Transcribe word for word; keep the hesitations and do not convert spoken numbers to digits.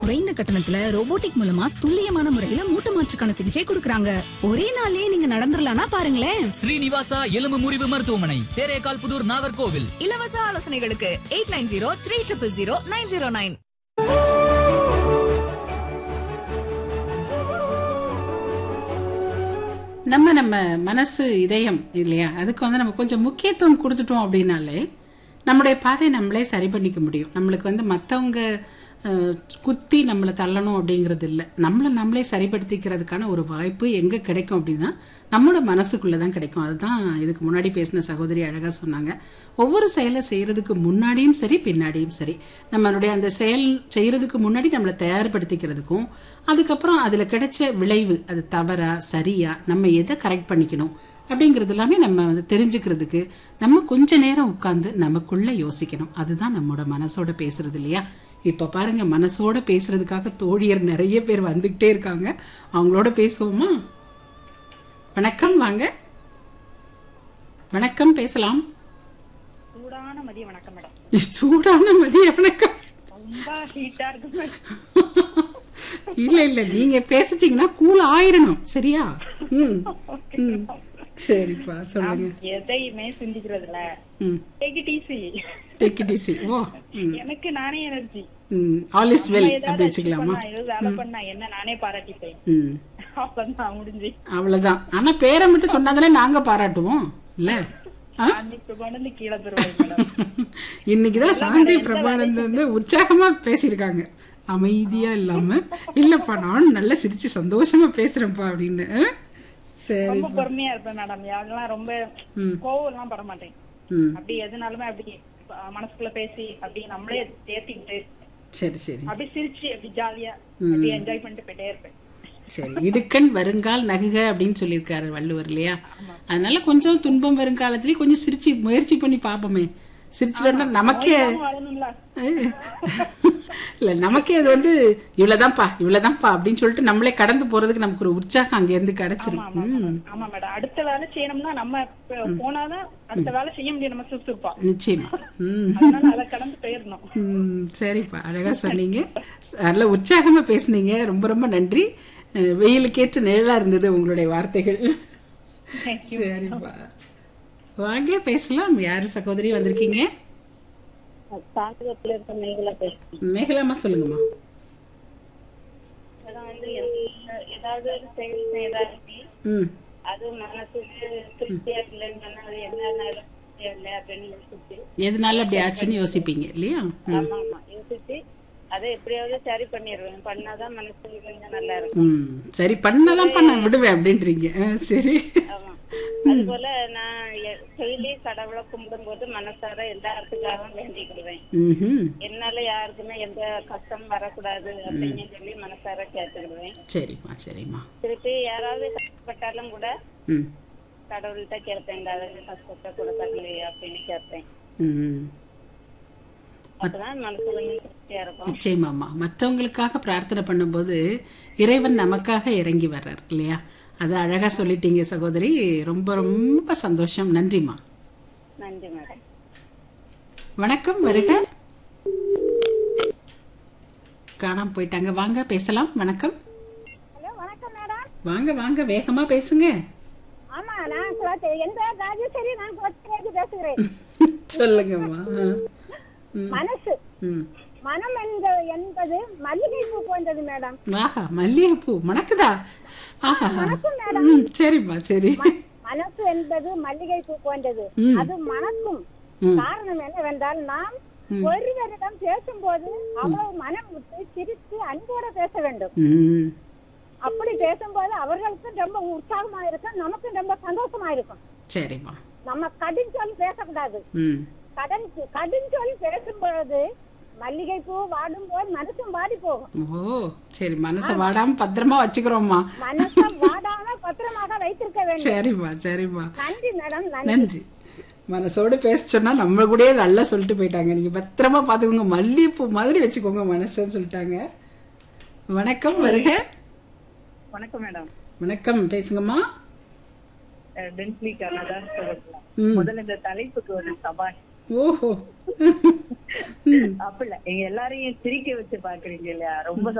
குறைந்த கட்டணத்துல ரோபோட்டிக் மூலமா துல்லியமான முறையில மூட்டு மாற்றுக்கான சிகிச்சை கொடுக்கறாங்க. ஒரே நாளே நீங்க நடந்துடலாம்னா பாருங்களேன். ஸ்ரீனிவாசா எலும்பு முறிவு மருத்துவமனை, தேரேகால் புதூர், நாகர்கோவில். இலவச ஆலோசனைகளுக்கு eight nine zero three triple zero nine zero nine. நம்ம நம்ம மனசு இதயம் இல்லையா, அதுக்கு வந்து நம்ம கொஞ்சம் முக்கியத்துவம் கொடுத்துட்டோம் அப்படின்னாலே நம்முடைய பாதையை நம்மளே சரி பண்ணிக்க முடியும். நம்மளுக்கு வந்து மற்றவங்க குத்தி நம்மளை தள்ளணும் அப்படிங்கிறது இல்லை. நம்மளை நம்மளே சரிப்படுத்திக்கிறதுக்கான ஒரு வாய்ப்பு எங்கே கிடைக்கும் அப்படின்னா நம்மளோட மனசுக்குள்ளே தான் கிடைக்கும். அதுதான் இதுக்கு முன்னாடி பேசின சகோதரி அழகாக சொன்னாங்க. ஒவ்வொரு செயலை செய்யறதுக்கு முன்னாடியும் சரி பின்னாடியும் சரி, நம்மளுடைய அந்த செயல் செய்யறதுக்கு முன்னாடி நம்மளை தயார்படுத்திக்கிறதுக்கும், அதுக்கப்புறம் அதில் கிடைச்ச விளைவு அது தவறா சரியா, நம்ம எதை கரெக்ட் பண்ணிக்கணும் அப்படிங்கிறது எல்லாமே நம்ம வந்து தெரிஞ்சுக்கிறதுக்கு நம்ம கொஞ்ச நேரம் உட்கார்ந்து நமக்குள்ள யோசிக்கணும். அதுதான் நம்மளோட மனசோட பேசுறது இல்லையா. இப்ப பாருங்க, மனசோட பேசுறதுக்காக தோழியர் நிறைய பேர் வந்துகிட்டே இருக்காங்க. அவங்களோட பேசுவோமா? வணக்கம், வாங்க. வணக்கம், பேசலாம். சூடான மதிய வணக்கம் மேடம். சூடான மதிய வணக்கம். ரொம்ப ஹீட்டா இருக்கு. இல்ல இல்ல, நீங்க பேசிட்டீங்கன்னா கூல் ஆயிரணும். சரியா? ம் ம் சரிப்பா, சொல்லுங்க. எதையுமே சிந்திக்கிறதுல எனக்கு நானே எனர்ஜி, ஆல் இஸ் வெல் அப்படி வச்சுக்கலாமா? வேலை பண்ணா என்ன நானே பாராட்டிப்பேன். அப்பதான் முடிஞ்சு அவ்வளவுதான். ஆனா பேரை மட்டும் சொன்னாதானே நாங்க பாராட்டுவோம் இல்ல? இன்னைக்குதான் சாந்தி பிரபானந்த் வந்து உற்சாகமா பேசிருக்காங்க, அமைதியா இல்லாம. இல்லப்பா நானும் நல்லா சிரிச்சு சந்தோஷமா பேசுறேன்ப்பா அப்படின்னு. ரொம்ப பொறுமையா இருப்பேன் மேடம். யாரெல்லாம் ரொம்ப கோவம் எல்லாம் பட மாட்டேன். அப்படி எதுனாலுமே அப்படி மனசுக்குள்ள பேசி அப்படி நம்மளே தேத்திக்கிட்டு சரி சரி அப்படி சிரிச்சு அப்படி ஜாலியா அப்படி என்ஜாய் பண்ணிட்டு போயிட்டே இருப்பேன். சரி, இடுக்கண் வருங்கால் நகுக அப்படின்னு சொல்லியிருக்காரு வள்ளுவர் இல்லையா? அதனால கொஞ்சம் துன்பம் வருங்காலத்திலயும் கொஞ்சம் சிரிச்சு முயற்சி பண்ணி பாப்போமே. சிரிச்சுட்டா நமக்கே இல்ல, நமக்கே அது வந்து இவ்வளவுதான்ப்பா இவ்வளவுதான்ப்பா அப்படின்னு சொல்லிட்டு நம்மளே கடந்து போறதுக்கு நமக்கு ஒரு உற்சாகம் அங்க இருந்து கிடைச்சிரும். ஆமா மேடம், அடுத்த வேலை செய்யணும்னா நம்ம போனாதான் அடுத்த வேலை செய்ய முடியும். நம்ம சுறுசுறுப்பா நிச்சயமா. அதை கடந்து போயிடணும். உம் சரிப்பா, அழகா சொன்னீங்க, நல்ல உற்சாகமா பேசுனீங்க. ரொம்ப ரொம்ப நன்றி. வெயிலுக்கேற்ற நிழலா இருந்தது உங்களுடைய வார்த்தைகள். சரிப்பா, வாங்க பேசலாம். யாரு சகோதரி வந்திருக்கீங்க? மேகலாமா, சொல்லுங்கம்மா. ஏதாவது ஒரு செயல் செய்தாலுமே அது மனசுக்கு திருப்தியா இல்லைன்னு எதனால அப்படி ஆச்சுன்னு யோசிப்பீங்க இல்லையா? ஆமா ஆமா, யோசிச்சு அதை எப்படியாவது சரி பண்ணிடுவேன். பண்ணாதான் மனசு கொஞ்சம் நல்லா இருக்கும். சரி பண்ணாதான் பண்ண விடுவேன் அப்படின்றீங்க. சரி, அது போல நான் டெய்லி கடவுளை கும்பிடும் போது மனசார எல்லாத்துக்காகவும் வேண்டிக்கிடுவேன். என்னால யாருக்குமே எந்த கஷ்டம் வரக்கூடாது அப்படின்னு சொல்லி மனசார கேட்டுக்கிடுவேன். சரிம்மா சரிம்மா. திருப்பி யாராவது கஷ்டப்பட்டாலும் கூட கடவுள்கிட்ட கேட்பேன், கஷ்டத்தை கொடுத்தாங்களே அப்படின்னு கேட்பேன். நிச்சயமாமா, மற்றவங்களுக்காக பிரார்த்தனை பண்ணும்போது இறைவன் நமக்காக இறங்கி வர்றார் இல்லையா? அது அழகா சொல்லிட்டீங்க சகோதரி. ரொம்ப ரொம்ப சந்தோஷம். நன்றிமா. நன்றி மேடம். வணக்கம், வருக. காணாம போயிட்டாங்க. வாங்க பேசலாம். வணக்கம். வணக்கம் மேடம். வாங்க வாங்க, வேகமா பேசுங்க. ஆமா, நான் எந்த ராஜேஸ்வரி, நான் பேசுகிறேன். சொல்லுங்கம்மா. மனசு, மனம் என்பது மல்லிகை பூ போன்றது மேடம். ஆஹா, மல்லிகை பூ மணக்குதா? ஆஹா, சரிப்பா சரி. மனசு என்பது மல்லிகை பூ போன்றது, அது மணக்கும். காரணம் என்னவென்றால் நாம் ஒருவரிடம் பேசும்போது அவ்வளவு மனம் விட்டு சிரித்து அன்போட பேச வேண்டும். அப்படி பேசும்போது அவர்களுக்கும் ரொம்ப உற்சாகமா இருக்கும், நமக்கும் ரொம்ப சந்தோஷமா இருக்கும். சரிம்மா. நம்ம கடின் சொல் பேசக்கூடாது. கடன் கடின் சொல் பேசும்போது மல்லிகை பூ வாடும் போது மனசும் வாடி போகும். ஓ சரி, மனசை வாடாம பத்திரமா வச்சுக்கிறோம்மா. மனசை வாடாம பத்திரமாக வைத்திருக்க வேண்டும். சரிம்மா சரிம்மா. நன்றி மேடம். நன்றி. மனசோட பேச சொன்னா நம்ம கூட நல்லா சொல்லிட்டு போயிட்டாங்க. நீங்க பத்திரமா பாத்துக்கோங்க, மல்லிகைப்பூ மாதிரி வச்சுக்கோங்க மனசுன்னு சொல்லிட்டாங்க. வணக்கம், வருக. வணக்கம் மேடம். வணக்கம், பேசுங்கம்மா. முதல்ல இந்த தலைப்புக்கு ஒரு சபாஷ். ஓஹோ. அப்படி இல்ல, எங்க எல்லாரையும் சிரிக்க வச்சு பாக்குறீங்க இல்லையா, ரொம்ப